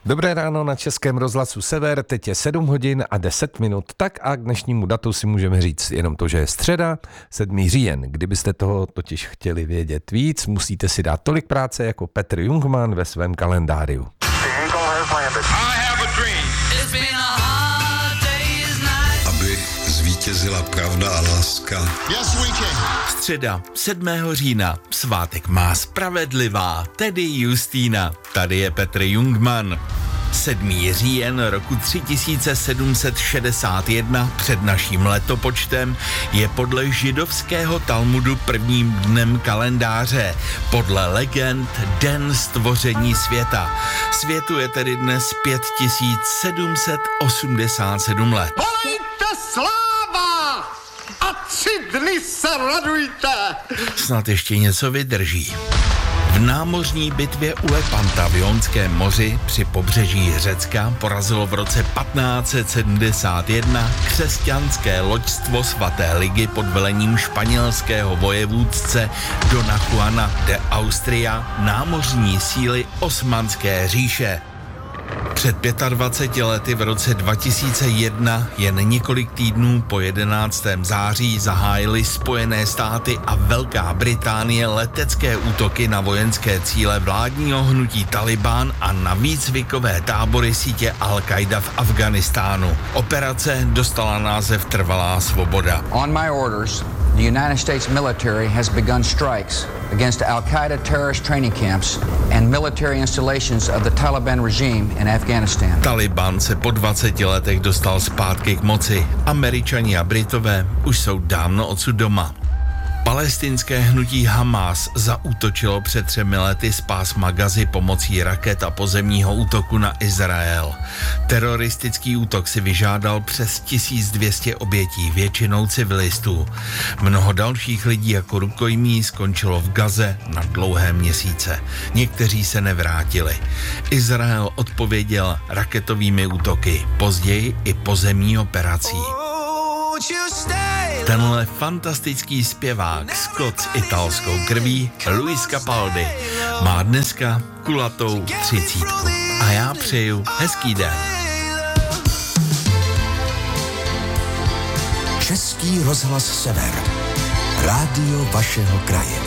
Dobré ráno na Českém rozhlasu Sever, teď je 7 hodin a 10 minut, tak a k dnešnímu datu si můžeme říct jenom to, že je středa, 7. říjen. Kdybyste toho totiž chtěli vědět víc, musíte si dát tolik práce jako Petr Jungmann ve svém kalendáriu. Aby zvítězila pravda a láska. Středa, 7. října, svátek má spravedlivá, tedy Justína. Tady je Petr Jungmann. 7. říjen roku 3761 před naším letopočtem je podle židovského Talmudu prvním dnem kalendáře. Podle legend den stvoření světa. Světu je tedy dnes 5787 let. Volejte sláva a 3 dny se radujte. Snad ještě něco vydrží. V námořní bitvě u Lepanta v Jonském moři při pobřeží Řecka porazilo v roce 1571 křesťanské loďstvo svaté ligy pod velením španělského vojevůdce Dona Juana de Austria námořní síly Osmanské říše. Před 25 lety v roce 2001 jen několik týdnů po 11. září zahájily Spojené státy a Velká Británie letecké útoky na vojenské cíle vládního hnutí Taliban a na výcvikové tábory sítě Al-Qaida v Afghánistánu. Operace dostala název Trvalá svoboda. On my orders, the United States military has begun strikes against Al-Qaeda terrorist training camps and military installations of the Taliban regime in Afghanistan. Taliban se po 20 letech dostal zpátky k moci. Američani a Britové už jsou dávno odsud doma. Palestinské hnutí Hamas zaútočilo před 3 lety z pásma Gazy pomocí raket a pozemního útoku na Izrael. Teroristický útok si vyžádal přes 1200 obětí, většinou civilistů. Mnoho dalších lidí jako rukojmí skončilo v Gaze na dlouhé měsíce. Někteří se nevrátili. Izrael odpověděl raketovými útoky, později i pozemní operací. Tenhle fantastický zpěvák Scott s italskou krví, Luis Capaldi, má dneska kulatou 30. A já přeju hezký den. Český rozhlas Sever. Rádio vašeho kraje.